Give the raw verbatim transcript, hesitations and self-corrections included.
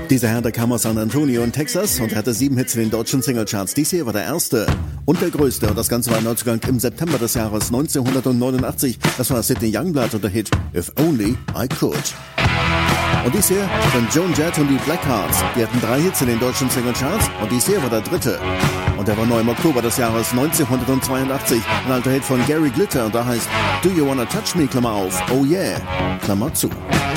Dieser Herr, der kam aus San Antonio in Texas und hatte sieben Hits in den deutschen Singlecharts. Dies hier war der erste und der größte und das Ganze war ein Neuzugang im September des Jahres neunzehnhundertneunundachtzig. Das war Sidney Youngblood und der Hit If Only I Could. Und dies hier sind Joan Jett und die Blackhearts. Die hatten drei Hits in den deutschen Singlecharts und dies hier war der dritte. Und der war neu im Oktober des Jahres neunzehnhundertzweiundachtzig. Ein alter Hit von Gary Glitter und da heißt Do You Wanna Touch Me, Klammer auf, Oh Yeah, Klammer zu.